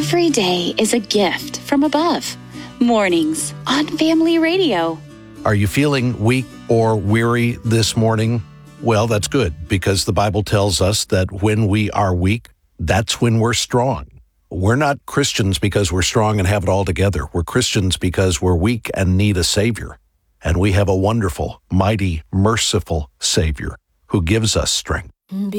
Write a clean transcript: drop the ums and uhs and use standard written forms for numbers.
Every day is a gift from above. Mornings on Family Radio. Are you feeling weak or weary this morning? Well, that's good, because the Bible tells us that when we are weak, that's when we're strong. We're not Christians because we're strong and have it all together. We're Christians because we're weak and need a Savior. And we have a wonderful, mighty, merciful Savior who gives us strength.